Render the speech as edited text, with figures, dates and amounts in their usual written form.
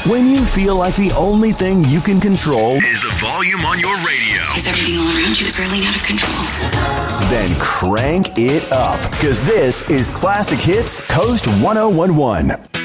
When you feel like the only thing you can control is the volume on your radio. Because everything all around you is whirling out of control. Then crank it up, because this is Classic Hits Coast 1011.